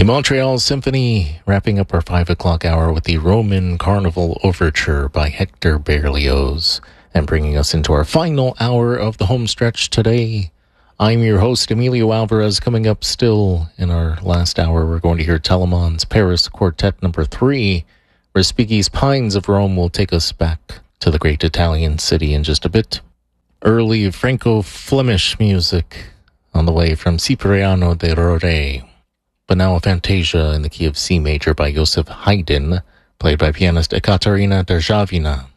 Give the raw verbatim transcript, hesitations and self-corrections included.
The Montreal Symphony, wrapping up our five o'clock hour with the Roman Carnival Overture by Hector Berlioz, and bringing us into our final hour of the home stretch today. I'm your host, Emilio Alvarez. Coming up still in our last hour, we're going to hear Telemann's Paris Quartet number three. Respighi's Pines of Rome will take us back to the great Italian city in just a bit. Early Franco-Flemish music on the way from Cipriano de Rore. But now a Fantasia in the key of C major by Joseph Haydn, played by pianist Ekaterina Derzhavina.